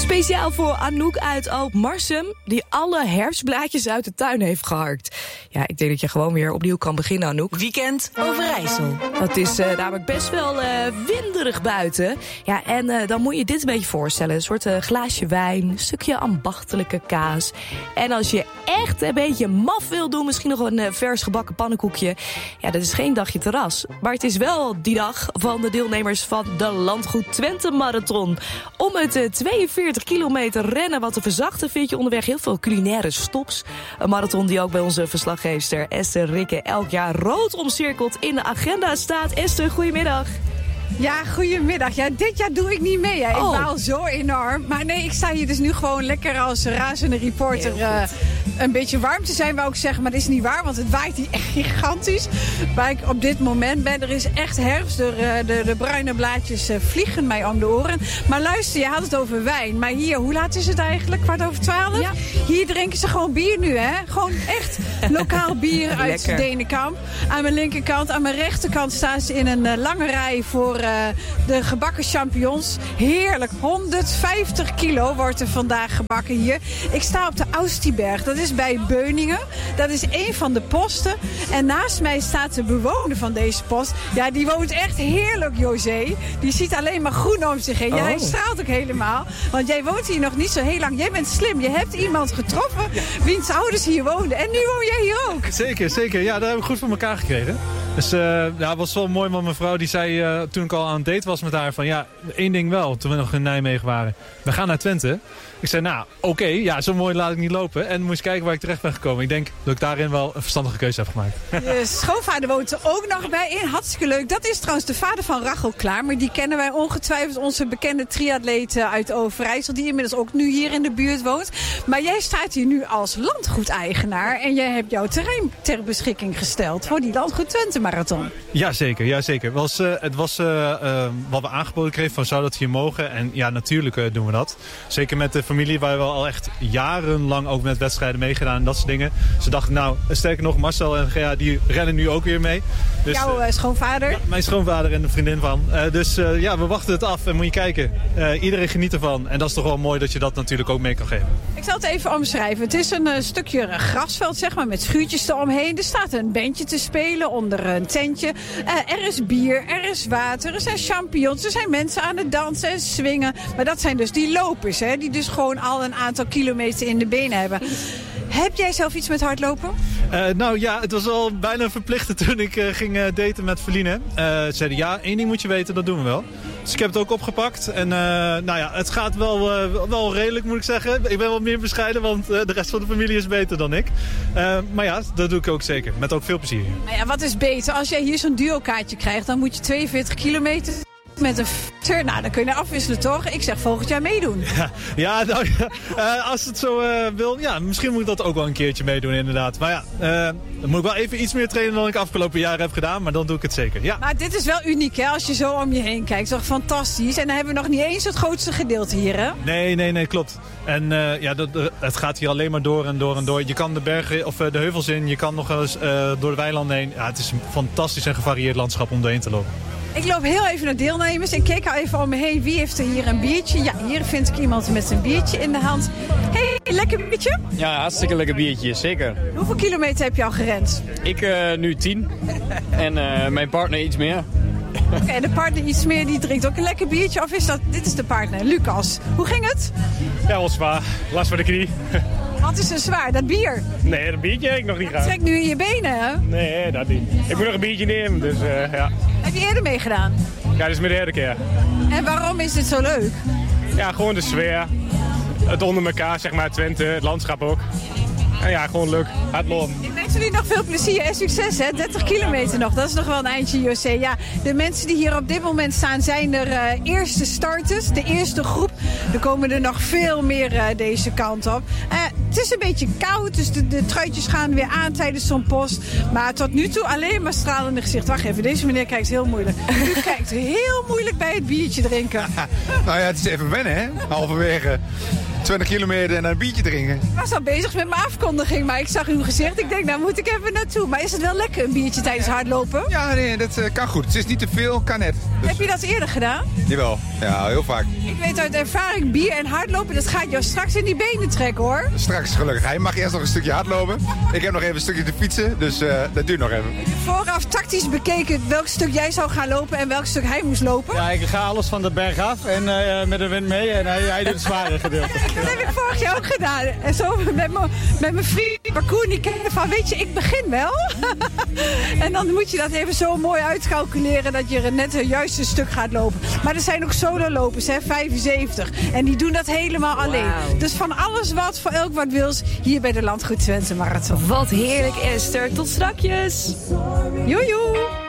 Speciaal voor Anouk uit Alpmarsum, die alle herfstblaadjes uit de tuin heeft geharkt. Ja, ik denk dat je gewoon weer opnieuw kan beginnen, Anouk. Weekend Overijssel. Het is namelijk best wel winderig buiten. Ja, en dan moet je dit een beetje voorstellen. Een soort glaasje wijn, een stukje ambachtelijke kaas. En als je echt een beetje maf wil doen, misschien nog een vers gebakken pannenkoekje. Ja, dat is geen dagje terras. Maar het is wel die dag van de deelnemers van de Landgoed Twente Marathon. Om het 42 kilometer rennen wat te verzachten vind je onderweg heel veel culinaire stops. Een marathon die ook bij onze verslaggeefster Esther Rikke elk jaar rood omcirkeld in de agenda staat. Esther, goedemiddag. Ja, goedemiddag. Ja, dit jaar doe ik niet mee. Hè. Ik baal zo enorm. Maar nee, ik sta hier dus nu gewoon lekker als razende reporter een beetje warm te zijn, wou ik zeggen. Maar dat is niet waar, want het waait hier echt gigantisch. Waar ik op dit moment ben, er is echt herfst. De bruine blaadjes vliegen mij om de oren. Maar luister, je had het over wijn. Maar hier, hoe laat is het eigenlijk? 11:15? Ja. Hier drinken ze gewoon bier nu, hè? Gewoon echt lokaal bier uit Denenkamp. Aan mijn linkerkant, aan mijn rechterkant staan ze in een lange rij voor de gebakken champignons. Heerlijk, 150 kilo wordt er vandaag gebakken hier. Ik sta op de Austiberg, dat is bij Beuningen. Dat is een van de posten. En naast mij staat de bewoner van deze post. Ja, die woont echt heerlijk, José. Die ziet alleen maar groen om zich heen. Ja, hij straalt ook helemaal. Want jij woont hier nog niet zo heel lang. Jij bent slim. Je hebt iemand getroffen wiens ouders hier woonden. En nu woon jij hier ook. Zeker. Ja, dat heb ik goed voor elkaar gekregen. Dus het was wel mooi, want mijn vrouw die zei toen ik al aan het date was met haar van ja, één ding wel, toen we nog in Nijmegen waren. We gaan naar Twente. Ik zei, nou, oké, ja, zo mooi laat ik niet lopen. En moest kijken waar ik terecht ben gekomen. Ik denk dat ik daarin wel een verstandige keuze heb gemaakt. Je schoonvader woont er ook nog bij in. Hartstikke leuk. Dat is trouwens de vader van Rachel Klaar. Maar die kennen wij ongetwijfeld, onze bekende triatleet uit Overijssel. Die inmiddels ook nu hier in de buurt woont. Maar jij staat hier nu als landgoedeigenaar. En jij hebt jouw terrein ter beschikking gesteld voor die Landgoed Twente Marathon. Jazeker. Het was wat we aangeboden kregen van zou dat hier mogen. En ja, natuurlijk doen we dat. Zeker met de familie waar we al echt jarenlang ook met wedstrijden meegedaan en dat soort dingen. Ze dachten, nou, sterker nog, Marcel en Gea, die rennen nu ook weer mee. Dus, jouw schoonvader? Ja, mijn schoonvader en de vriendin van. We wachten het af en moet je kijken. Iedereen geniet ervan. En dat is toch wel mooi dat je dat natuurlijk ook mee kan geven. Ik zal het even omschrijven. Het is een stukje grasveld, zeg maar, met schuurtjes eromheen. Er staat een bandje te spelen onder een tentje. Er is bier, er is water, er zijn champignons, er zijn mensen aan het dansen en swingen. Maar dat zijn dus die lopers, hè, die dus gewoon al een aantal kilometer in de benen hebben. Heb jij zelf iets met hardlopen? Nou ja, het was al bijna verplicht toen ik ging daten met Verline. Ze zeiden ja, één ding moet je weten, dat doen we wel. Dus ik heb het ook opgepakt. En het gaat wel redelijk, moet ik zeggen. Ik ben wat meer bescheiden, want de rest van de familie is beter dan ik. Maar ja, dat doe ik ook zeker. Met ook veel plezier. Nou ja, wat is beter? Als jij hier zo'n duo-kaartje krijgt, dan moet je 42 kilometer met een fietser. Nou, dan kun je afwisselen, toch? Ik zeg volgend jaar meedoen. Als het zo wil, ja, misschien moet ik dat ook wel een keertje meedoen, inderdaad. Maar ja, dan moet ik wel even iets meer trainen dan ik afgelopen jaren heb gedaan. Maar dan doe ik het zeker, ja. Maar dit is wel uniek, hè? Als je zo om je heen kijkt. Toch fantastisch. En dan hebben we nog niet eens het grootste gedeelte hier, hè? Nee, klopt. En het gaat hier alleen maar door en door en door. Je kan de bergen of de heuvels in. Je kan nog eens door de weilanden heen. Ja, het is een fantastisch en gevarieerd landschap om doorheen te lopen. Ik loop heel even naar deelnemers en kijk al even om me heen. Wie heeft er hier een biertje? Ja, hier vind ik iemand met een biertje in de hand. Hey, lekker biertje? Ja, hartstikke lekker biertje, zeker. Hoeveel kilometer heb je al gerend? Ik nu 10 en mijn partner iets meer. Oké, de partner iets meer, die drinkt ook een lekker biertje. Of is dat, dit is de partner, Lucas. Hoe ging het? Ja, wel zwaar. Last van de knie. Wat is er zwaar? Dat bier? Nee, dat biertje heb ik nog niet gehad. Trek nu in je benen, hè? Nee, dat niet. Ik moet nog een biertje nemen, dus ja. Heb je eerder meegedaan? Ja, dit is mijn derde keer. En waarom is dit zo leuk? Ja, gewoon de sfeer. Het onder elkaar, zeg maar, Twente, het landschap ook. En ja, gewoon leuk. Hardlopen. Ik wens jullie nog veel plezier en succes, hè? 30 kilometer nog, dat is nog wel een eindje, José. Ja, de mensen die hier op dit moment staan zijn er eerste starters, de eerste groep. Er komen er nog veel meer deze kant op. Het is een beetje koud, dus de truitjes gaan weer aan tijdens zo'n post. Maar tot nu toe alleen maar stralende gezicht. Wacht even, deze meneer kijkt heel moeilijk. U kijkt heel moeilijk bij het biertje drinken. Nou ja, het is even wennen, hè? Halverwege. 20 kilometer en een biertje drinken. Ik was al bezig met mijn afkondiging, maar ik zag uw gezicht. Ik denk, daar moet ik even naartoe. Maar is het wel lekker, een biertje tijdens hardlopen? Ja, nee, dat kan goed. Het is niet te veel, kan net. Dus... Heb je dat eerder gedaan? Jawel, ja, heel vaak. Ik weet uit ervaring, bier en hardlopen, dat gaat jou straks in die benen trekken, hoor. Straks gelukkig. Hij mag eerst nog een stukje hardlopen. Ik heb nog even een stukje te fietsen, dus dat duurt nog even. Heb je vooraf tactisch bekeken welk stuk jij zou gaan lopen en welk stuk hij moest lopen? Ja, ik ga alles van de berg af en met de wind mee en hij doet het zware gedeelte. Dat heb ik vorig jaar ook gedaan. En zo met mijn vriend parcours, die kijken van, weet je, ik begin wel. En dan moet je dat even zo mooi uitcalculeren dat je net het juiste stuk gaat lopen. Maar er zijn ook sololopers, hè, 75. En die doen dat helemaal alleen. Dus van alles wat, voor elk wat wils, hier bij de Landgoed Twente Marathon. Wat heerlijk, Esther. Tot strakjes. Joejoe.